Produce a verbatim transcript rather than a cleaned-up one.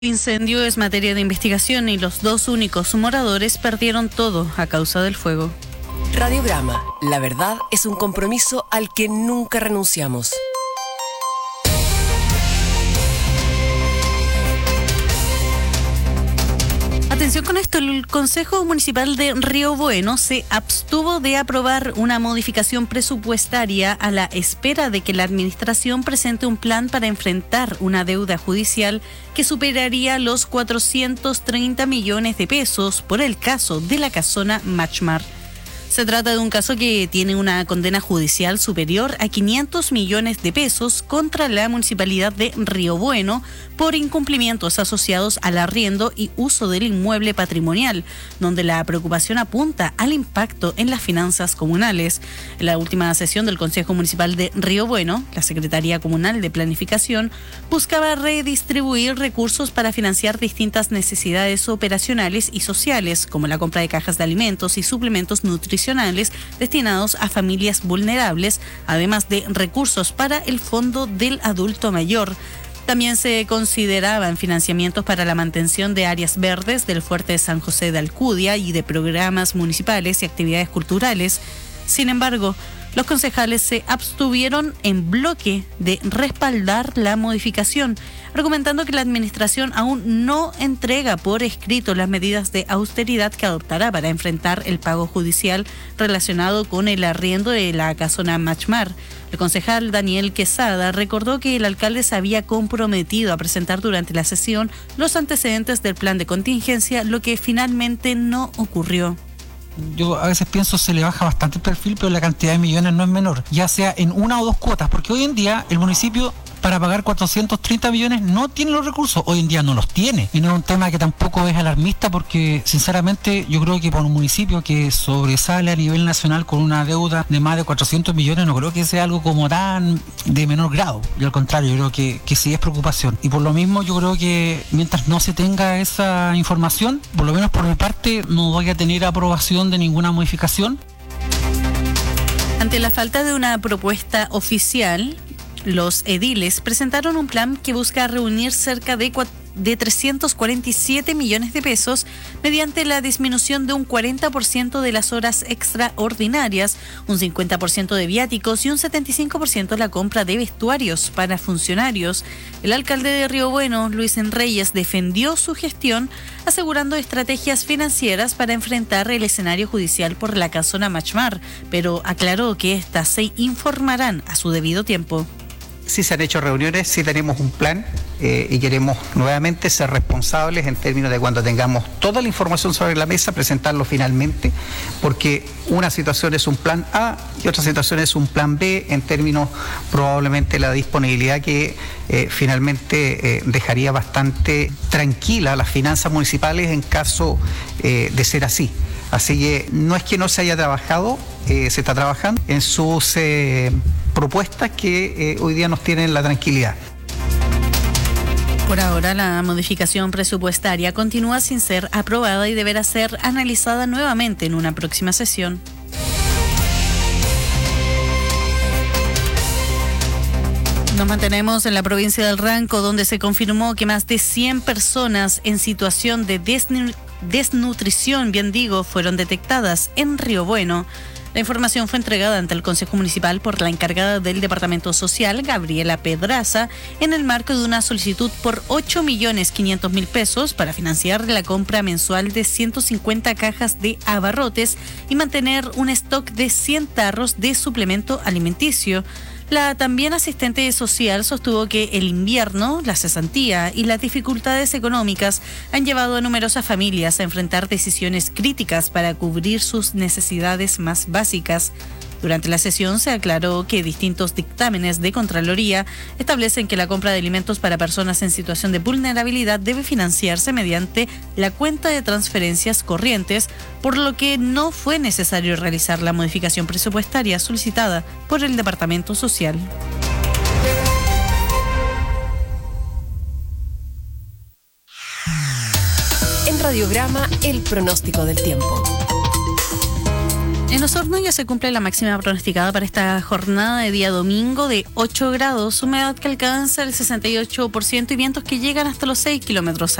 El incendio es materia de investigación y los dos únicos moradores perdieron todo a causa del fuego. Radiograma, la verdad es un compromiso al que nunca renunciamos. Atención con esto, el Consejo Municipal de Río Bueno se abstuvo de aprobar una modificación presupuestaria a la espera de que la administración presente un plan para enfrentar una deuda judicial que superaría los cuatrocientos treinta millones de pesos por el caso de la casona Machmar. Se trata de un caso que tiene una condena judicial superior a quinientos millones de pesos contra la Municipalidad de Río Bueno por incumplimientos asociados al arriendo y uso del inmueble patrimonial, donde la preocupación apunta al impacto en las finanzas comunales. En la última sesión del Consejo Municipal de Río Bueno, la Secretaría Comunal de Planificación buscaba redistribuir recursos para financiar distintas necesidades operacionales y sociales, como la compra de cajas de alimentos y suplementos nutricionales destinados a familias vulnerables, además de recursos para el Fondo del Adulto Mayor. También se consideraban financiamientos para la mantención de áreas verdes del Fuerte de San José de Alcudia y de programas municipales y actividades culturales. Sin embargo, los concejales se abstuvieron en bloque de respaldar la modificación, argumentando que la administración aún no entrega por escrito las medidas de austeridad que adoptará para enfrentar el pago judicial relacionado con el arriendo de la casona Machmar. El concejal Daniel Quesada recordó que el alcalde se había comprometido a presentar durante la sesión los antecedentes del plan de contingencia, lo que finalmente no ocurrió. Yo a veces pienso se le baja bastante el perfil, pero la cantidad de millones no es menor, ya sea en una o dos cuotas, porque hoy en día el municipio para pagar cuatrocientos treinta millones no tiene los recursos, hoy en día no los tiene, y no es un tema que tampoco es alarmista, porque sinceramente yo creo que para un municipio que sobresale a nivel nacional con una deuda de más de cuatrocientos millones, no creo que sea algo como tan de menor grado, y al contrario, yo creo que, que sí es preocupación, y por lo mismo yo creo que mientras no se tenga esa información, por lo menos por mi parte, no voy a tener aprobación de ninguna modificación. Ante la falta de una propuesta oficial, los ediles presentaron un plan que busca reunir cerca de, de trescientos cuarenta y siete millones de pesos mediante la disminución de un cuarenta por ciento de las horas extraordinarias, un cincuenta por ciento de viáticos y un setenta y cinco por ciento la compra de vestuarios para funcionarios. El alcalde de Río Bueno, Luis Enreyes, defendió su gestión asegurando estrategias financieras para enfrentar el escenario judicial por la casona Machmar, pero aclaró que éstas se informarán a su debido tiempo. Sí se han hecho reuniones, sí tenemos un plan eh, y queremos nuevamente ser responsables en términos de cuando tengamos toda la información sobre la mesa, presentarlo finalmente, porque una situación es un plan A y otra situación es un plan B en términos probablemente la disponibilidad que eh, finalmente eh, dejaría bastante tranquila las finanzas municipales en caso eh, de ser así. Así que no es que no se haya trabajado, eh, se está trabajando en sus eh, propuestas que eh, hoy día nos tienen la tranquilidad. Por ahora, la modificación presupuestaria continúa sin ser aprobada y deberá ser analizada nuevamente en una próxima sesión. Nos mantenemos en la provincia del Ranco, donde se confirmó que más de cien personas en situación de desnu- desnutrición, bien digo, fueron detectadas en Río Bueno. La información fue entregada ante el Consejo Municipal por la encargada del Departamento Social, Gabriela Pedraza, en el marco de una solicitud por ocho millones quinientos mil pesos para financiar la compra mensual de ciento cincuenta cajas de abarrotes y mantener un stock de cien tarros de suplemento alimenticio. La también asistente social sostuvo que el invierno, la cesantía y las dificultades económicas han llevado a numerosas familias a enfrentar decisiones críticas para cubrir sus necesidades más básicas. Durante la sesión se aclaró que distintos dictámenes de Contraloría establecen que la compra de alimentos para personas en situación de vulnerabilidad debe financiarse mediante la cuenta de transferencias corrientes, por lo que no fue necesario realizar la modificación presupuestaria solicitada por el Departamento Social. En Radiograma, el pronóstico del tiempo. En Osorno ya se cumple la máxima pronosticada para esta jornada de día domingo de ocho grados, humedad que alcanza el sesenta y ocho por ciento y vientos que llegan hasta los seis kilómetros